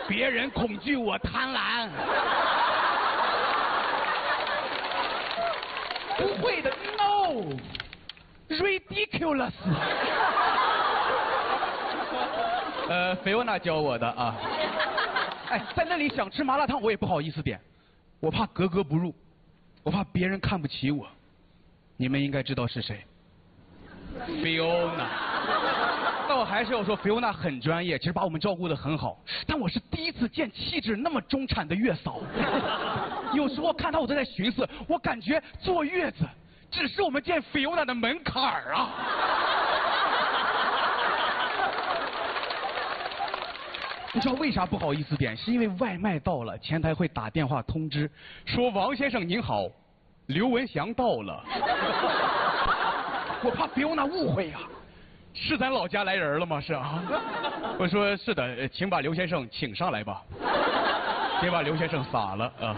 别人恐惧，我贪婪。不会的 ，No，ridiculous。菲欧娜教我的啊。哎，在那里想吃麻辣烫，我也不好意思点，我怕格格不入，我怕别人看不起我。你们应该知道是谁，菲欧娜。但我还是要说，菲欧娜很专业，其实把我们照顾得很好。但我是第一次见气质那么中产的月嫂。有时候看到我都在寻思，我感觉坐月子只是我们见菲欧娜的门槛儿啊。你知道为啥不好意思点？是因为外卖到了，前台会打电话通知，说王先生您好，刘文祥到了。我怕菲欧娜误会呀。是咱老家来人了吗？是啊。我说是的，请把刘先生请上来吧。别把刘先生撒了啊。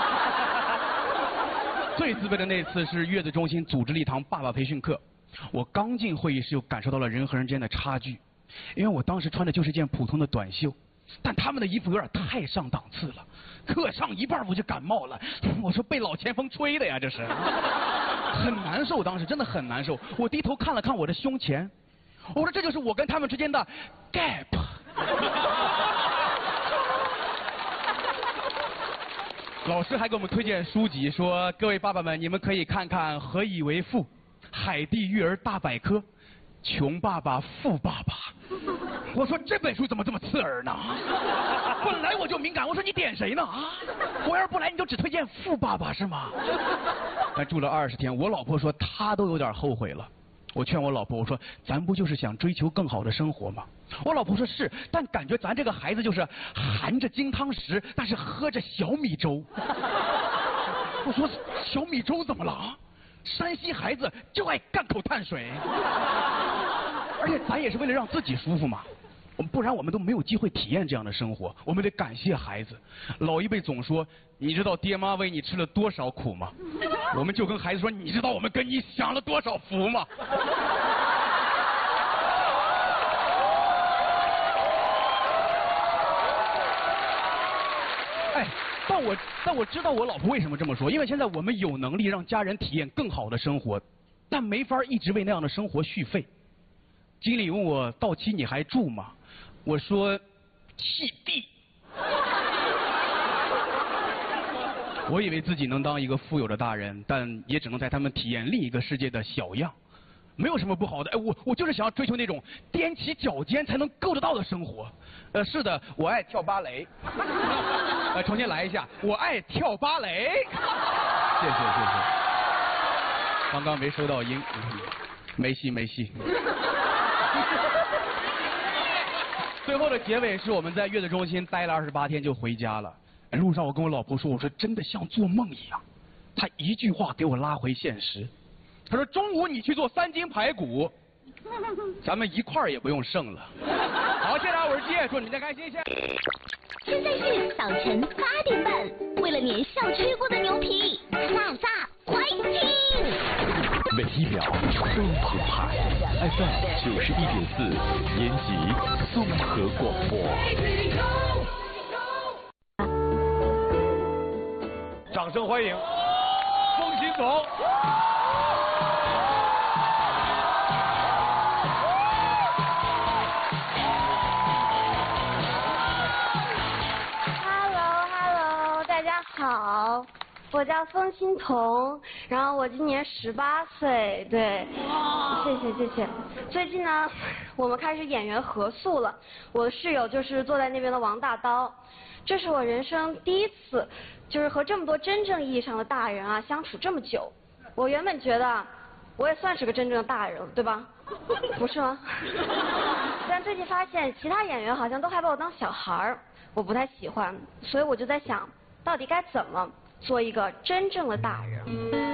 最自卑的那次是月子中心组织了一堂爸爸培训课，我刚进会议室就感受到了人和人之间的差距，因为我当时穿的就是一件普通的短袖，但他们的衣服有点太上档次了。课上一半我就感冒了，我说被老前锋吹的呀，这是。很难受，当时真的很难受。我低头看了看我的胸前。我说这就是我跟他们之间的 gap。老师还给我们推荐书籍，说各位爸爸们，你们可以看看《何以为父》《海地育儿大百科》《穷爸爸富爸爸》。我说这本书怎么这么刺耳呢？本来我就敏感，我说你点谁呢？啊，我要是不来你就只推荐富爸爸是吗？住了20天，我老婆说她都有点后悔了。我劝我老婆，我说咱不就是想追求更好的生活吗？我老婆说是，但感觉咱这个孩子就是含着金汤匙，但是喝着小米粥。我说小米粥怎么了啊？山西孩子就爱干口碳水，而且咱也是为了让自己舒服嘛，不然我们都没有机会体验这样的生活。我们得感谢孩子。老一辈总说，你知道爹妈为你吃了多少苦吗？我们就跟孩子说，你知道我们跟你享了多少福吗？哎，但我知道我老婆为什么这么说，因为现在我们有能力让家人体验更好的生活，但没法一直为那样的生活续费。经理问我到期你还住吗？我说弃地。我以为自己能当一个富有的大人，但也只能带他们体验另一个世界的小样。没有什么不好的，哎，我就是想要追求那种踮起脚尖才能够得到的生活。是的，我爱跳芭蕾。重新来一下，我爱跳芭蕾。谢谢。刚刚没收到音，没戏。最后的结尾是我们在月子中心待了28天就回家了。路上我跟我老婆说，我说真的像做梦一样。她一句话给我拉回现实。她说中午你去做3斤排骨，咱们一块儿也不用剩了。好，谢谢大家，我是季，祝你们再开心一些。 现在是早晨8点半，为了年少吃过的牛皮，炸怀金。 每一秒都澎湃 ，FM 91.4，延吉综合广播。 掌声欢迎风行总。 Hello， 大家好，我叫风欣彤，然后我今年18岁，对，谢谢。最近呢，我们开始演员合宿了，我的室友就是坐在那边的王大刀，这是我人生第一次，就是和这么多真正意义上的大人啊相处这么久。我原本觉得我也算是个真正的大人了，对吧？不是吗？但最近发现其他演员好像都还把我当小孩儿，我不太喜欢，所以我就在想，到底该怎么做一个真正的大人。